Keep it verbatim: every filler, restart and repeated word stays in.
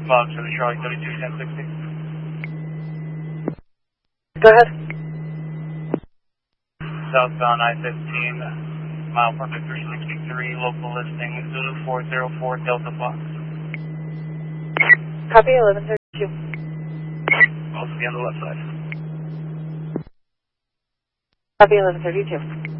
Bob seven Charlie thirty-two ten sixty. Go ahead. Southbound I fifteen, mile perfect three sixty-three, local listing Zulu four zero four Delta Fox. Copy eleven thirty-two. Also be on the left side. Copy eleven thirty-two.